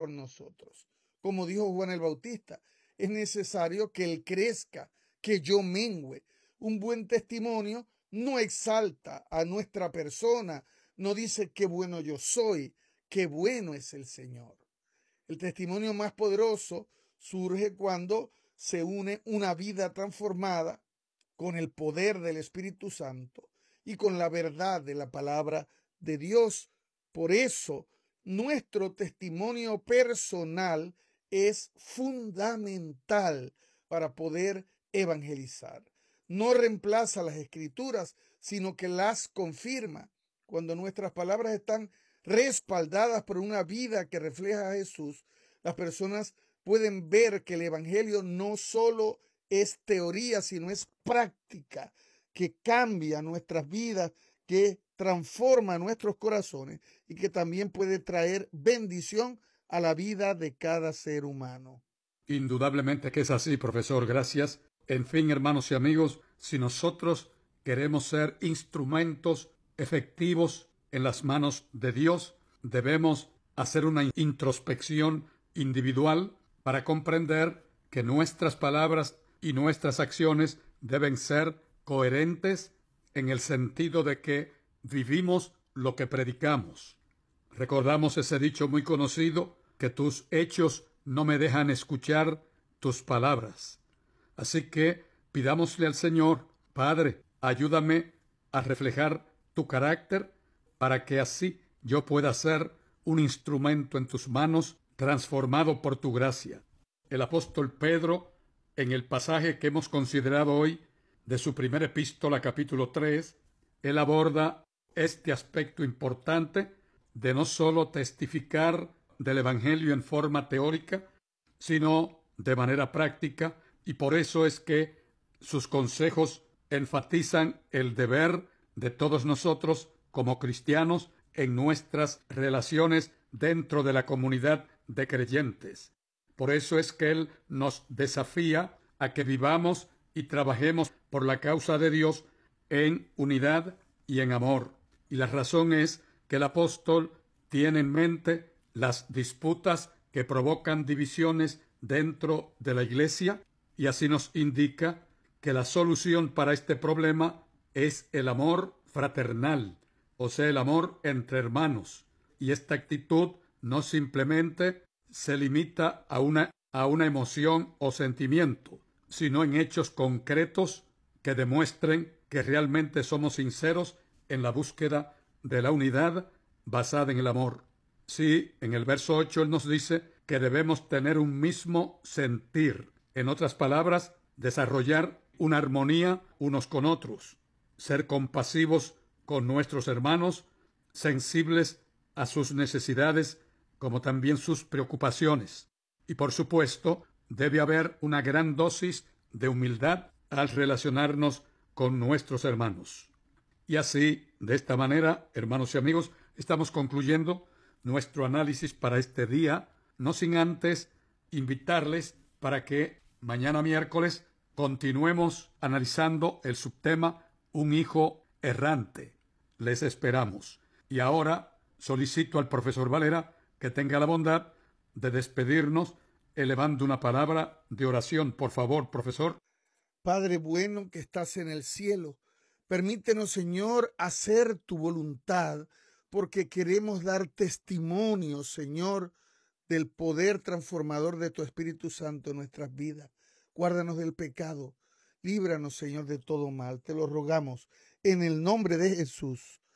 con nosotros. Como dijo Juan el Bautista, es necesario que Él crezca, que yo mengüe. Un buen testimonio no exalta a nuestra persona, no dice qué bueno yo soy, qué bueno es el Señor. El testimonio más poderoso surge cuando se une una vida transformada con el poder del Espíritu Santo y con la verdad de la palabra de Dios. Por eso, nuestro testimonio personal es fundamental para poder evangelizar. No reemplaza las Escrituras, sino que las confirma. Cuando nuestras palabras están respaldadas por una vida que refleja a Jesús, las personas pueden ver que el Evangelio no solo es teoría, sino es práctica, que cambia nuestras vidas, que transforma nuestros corazones y que también puede traer bendición a la vida de cada ser humano. Indudablemente que es así, profesor. Gracias. En fin, hermanos y amigos, si nosotros queremos ser instrumentos efectivos en las manos de Dios, debemos hacer una introspección individual para comprender que nuestras palabras y nuestras acciones deben ser coherentes en el sentido de que vivimos lo que predicamos. Recordamos ese dicho muy conocido, que tus hechos no me dejan escuchar tus palabras. Así que pidámosle al Señor: Padre, ayúdame a reflejar tu carácter para que así yo pueda ser un instrumento en tus manos, transformado por tu gracia. El apóstol Pedro, en el pasaje que hemos considerado hoy de su primera epístola, capítulo 3, él aborda este aspecto importante de no solo testificar del Evangelio en forma teórica, sino de manera práctica, y por eso es que sus consejos enfatizan el deber de todos nosotros como cristianos en nuestras relaciones dentro de la comunidad de creyentes. Por eso es que Él nos desafía a que vivamos y trabajemos por la causa de Dios en unidad y en amor. Y la razón es que el apóstol tiene en mente las disputas que provocan divisiones dentro de la iglesia, y así nos indica que la solución para este problema es el amor fraternal, o sea, el amor entre hermanos. Y esta actitud no simplemente se limita a una emoción o sentimiento, sino en hechos concretos que demuestren que realmente somos sinceros en la búsqueda de la unidad basada en el amor. Sí, en el verso 8 él nos dice que debemos tener un mismo sentir. En otras palabras, desarrollar una armonía unos con otros, ser compasivos con nuestros hermanos, sensibles a sus necesidades como también sus preocupaciones. Y por supuesto, debe haber una gran dosis de humildad al relacionarnos con nuestros hermanos. Y así, de esta manera, hermanos y amigos, estamos concluyendo nuestro análisis para este día, no sin antes invitarles para que mañana miércoles continuemos analizando el subtema Un hijo errante. Les esperamos. Y ahora solicito al profesor Valera que tenga la bondad de despedirnos elevando una palabra de oración. Por favor, profesor. Padre bueno que estás en el cielo, permítenos, Señor, hacer tu voluntad, porque queremos dar testimonio, Señor, del poder transformador de tu Espíritu Santo en nuestras vidas. Guárdanos del pecado, líbranos, Señor, de todo mal. Te lo rogamos en el nombre de Jesús.